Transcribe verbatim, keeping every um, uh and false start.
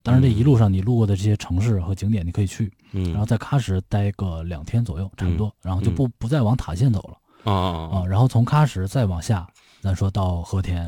当然这一路上你路过的这些城市和景点你可以去， 嗯， 然后在喀什待个两天左右差不多， 嗯、 然后就不、嗯、不再往塔县走了啊啊啊，然后从喀什再往下，咱说到和田，